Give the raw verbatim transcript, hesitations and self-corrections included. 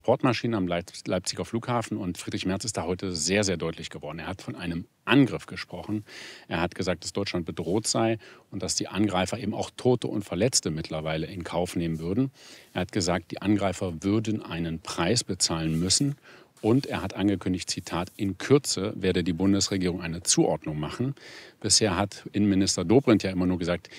Transportmaschinen am Leip- Leipziger Flughafen und Friedrich Merz ist da heute sehr, sehr deutlich geworden. Er hat von einem Angriff gesprochen. Er hat gesagt, dass Deutschland bedroht sei und dass die Angreifer eben auch Tote und Verletzte mittlerweile in Kauf nehmen würden. Er hat gesagt, die Angreifer würden einen Preis bezahlen müssen. Und er hat angekündigt, Zitat, in Kürze werde die Bundesregierung eine Zuordnung machen. Bisher hat Innenminister Dobrindt ja immer nur gesagt,